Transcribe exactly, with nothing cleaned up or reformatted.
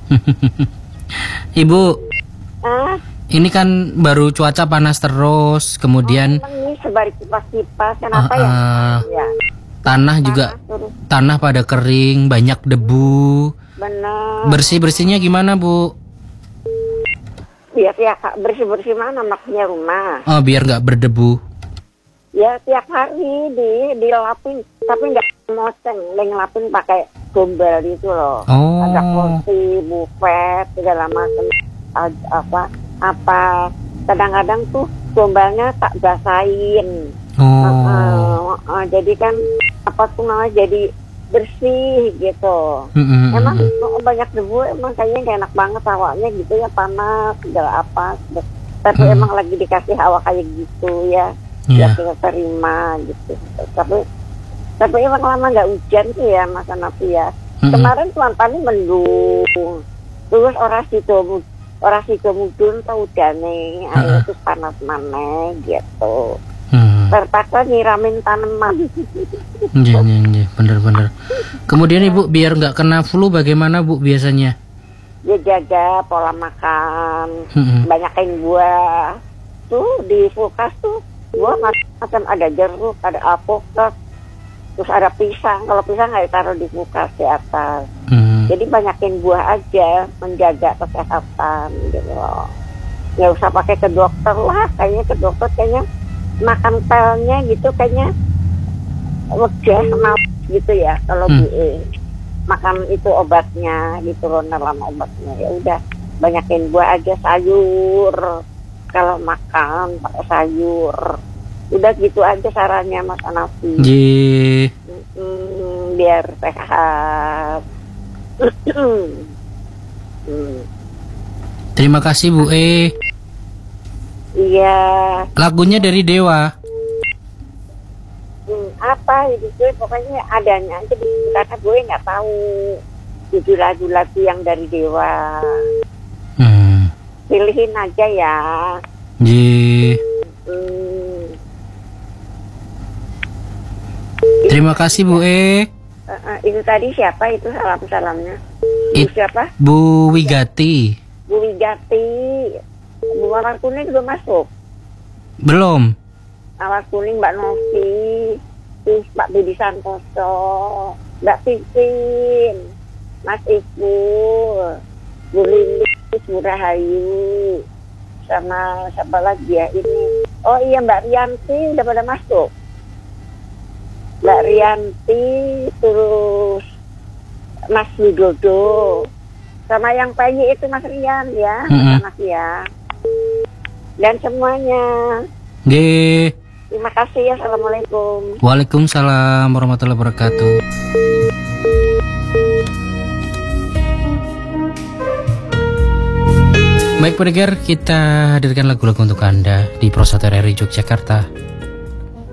Ibu, Ah, ini kan baru cuaca panas terus, kemudian emang ini sebari kipas-kipas, kenapa uh, ya? uh, Ya, tanah juga terus tanah pada kering, banyak debu. bener. Bersih-bersihnya gimana, Bu? Ya tiap bersih-bersih mana maksudnya rumah? Oh, biar nggak berdebu. Ya tiap hari di dilapin, tapi nggak moceng, ngelapin pakai gombal itu loh. Oh. Ada kursi, bufet, segala macam. Ad- apa apa kadang-kadang tuh gombalnya tak basahin. Oh. Uh, uh, uh, jadi kan apa tuh namanya jadi bersih gitu. Mm-mm. Emang oh, banyak debu, emang kayaknya gak enak banget hawanya gitu ya, panas segala apa. Tapi Hmm. emang lagi dikasih hawa kayak gitu ya, Iya. ya kita terima gitu. Tapi tapi emang lama nggak hujan tuh ya Mas Hanafi ya. Mm-mm. Kemarin tuan tani mendung, terus orang situ orang situ mudun tau udane, air terus panas mana gitu. Hmm. Terpaksa nyiramin tanaman. Iya, iya, iya, bener-bener. Kemudian Ibu biar nggak kena flu bagaimana Bu biasanya? Ya jaga pola makan, Mm-mm. banyakin buah. Tuh di kulkas tuh buah macam ada jeruk, ada alpukat, terus ada pisang. Kalau pisang nggak ditaruh di kulkas di atas. Hmm. Jadi banyakin buah aja, menjaga kesehatan gitu loh. Nggak usah pakai ke dokter lah, kayaknya ke dokter kayaknya makan pelnya gitu kayaknya wegah mau gitu ya kalau Hmm. Bu E. Makan itu obatnya gitu loh, dalam obatnya. Ya udah banyakin buah aja, sayur. Kalau makan pakai sayur. Udah gitu aja sarannya Mas Hanafi. Ji. Hmm, biar sehat. Hmm. Terima kasih Bu E. Iya. Lagunya dari Dewa. Hmm, apa itu gue pokoknya adanya aja di, karena gue nggak tahu judul lagu-lagu yang dari Dewa. Hmm. Pilihin aja ya. Ji. Hmm. Terima kasih Bu E. Uh, uh, itu tadi siapa itu salam-salamnya? Bu It- siapa? Bu Wigati. Bu Wigati. Bu Mawar Kuning juga masuk. Belum. Mawar Kuning Mbak Novi, terus Pak Budi Santoso, Mbak Pipin, Mas Iqbal, Bu Lindis, Bu Rahayu, sama siapa lagi ya ini? Oh iya Mbak Rianti udah pada masuk. Mbak Rianti, terus Mas Widodo, sama yang penyi itu Mas Rian ya, Mm-mm. Mas ya, dan semuanya. G. Terima kasih ya, assalamualaikum. Waalaikumsalam warahmatullahi wabarakatuh. Baik pendengar, kita hadirkan lagu-lagu untuk Anda di Prosator R I Yogyakarta.